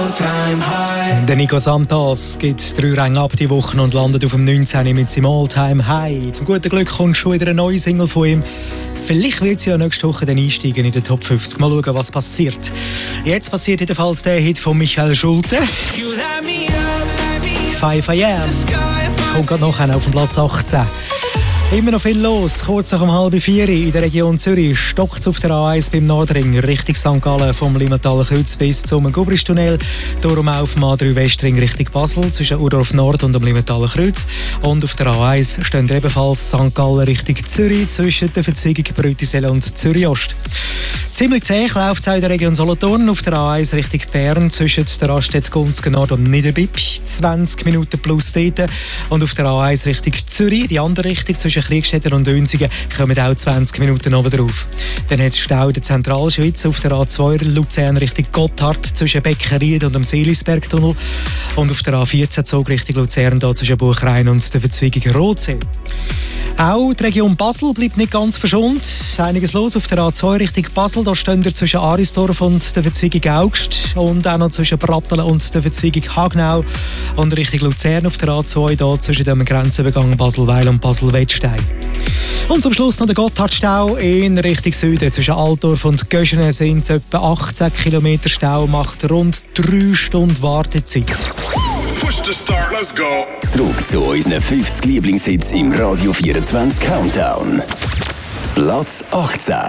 Der Nico Santos gibt 3 Ränge ab die Woche und landet auf dem 19. mit seinem All-Time High. Zum guten Glück kommt schon wieder eine neue Single von ihm. Vielleicht wird sie ja nächste Woche dann einsteigen in den Top 50. Mal schauen, was passiert. Jetzt passiert jedenfalls der Hit von Michael Schulte. 5 AM. Kommt gerade nachher auf den Platz 18. Immer noch viel los. Kurz nach 3:30 in der Region Zürich stockt es auf der A1 beim Nordring Richtung St. Gallen vom Limmentaler Kreuz bis zum Gubristunnel. Darum auf dem A3 Westring Richtung Basel zwischen Urdorf Nord und dem Limmentaler Kreuz. Und auf der A1 stehen ebenfalls St. Gallen Richtung Zürich zwischen der Verzweigung Brütisel und Zürich Ost. Ziemlich zäh läuft es auch in der Region Solothurn auf der A1 Richtung Bern zwischen der Raststätte Gunzgen Nord und Niederbipp. 20 Minuten plus dort. Und auf der A1 Richtung Zürich, die andere Richtung zwischen Kriegstädter und Dönsigen, kommen auch 20 Minuten oben drauf. Dann hat es Stau in der Zentralschweiz auf der A2 Luzern Richtung Gotthard zwischen Beckeried und dem Seelisbergtunnel. Und auf der A14 Zug Richtung Luzern da zwischen Buchrein und der Verzweigung Rotsee. Auch die Region Basel bleibt nicht ganz verschont. Einiges los auf der A2 Richtung Basel. Da stehen wir zwischen Arisdorf und der Verzweigung Augst und auch noch zwischen Brattelen und der Verzweigung Hagnau. Und Richtung Luzern auf der A2 da zwischen dem Grenzübergang Baselweil und Basel-Wettstein. Und zum Schluss noch der Gotthardstau in Richtung Süden. Zwischen Altdorf und Göschene sind es etwa 18 Kilometer Stau, macht rund 3 Stunden Wartezeit. Push to start, let's go. Zurück zu unseren 50 Lieblingshits im Radio 24 Countdown. Platz 18.